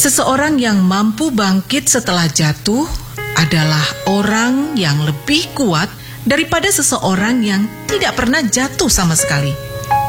Seseorang yang mampu bangkit setelah jatuh adalah orang yang lebih kuat daripada seseorang yang tidak pernah jatuh sama sekali.